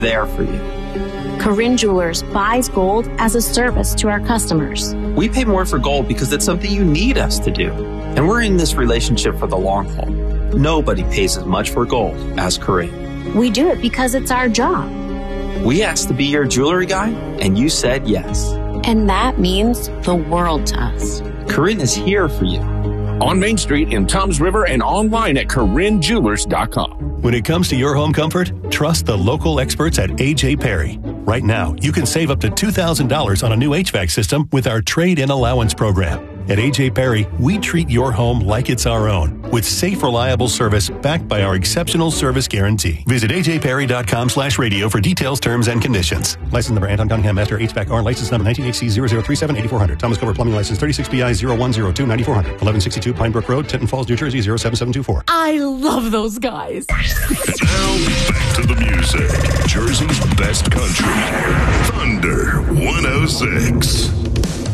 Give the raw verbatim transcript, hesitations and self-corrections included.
there for you. Corinne Jewelers buys gold as a service to our customers. We pay more for gold because it's something you need us to do. And we're in this relationship for the long haul. Nobody pays as much for gold as Corinne. We do it because it's our job. We asked to be your jewelry guy, and you said yes. And that means the world to us. Corinne is here for you. On Main Street in Toms River and online at Corinne Jewelers dot com. When it comes to your home comfort, trust the local experts at A J Perry. Right now, you can save up to two thousand dollars on a new H V A C system with our trade-in allowance program. At A J Perry, we treat your home like it's our own, with safe, reliable service backed by our exceptional service guarantee. Visit A J Perry dot com slash radio for details, terms, and conditions. License number Anton Cunningham Master H V A C R. License number nineteen H C zero zero three seven eight four zero zero. Thomas Cover Plumbing License thirty-six B I zero one zero two nine four zero zero. eleven sixty-two Pine Brook Road, Tinton Falls, New Jersey zero seven seven two four. I love those guys. And now back to the music. Jersey's best country. Thunder one oh six.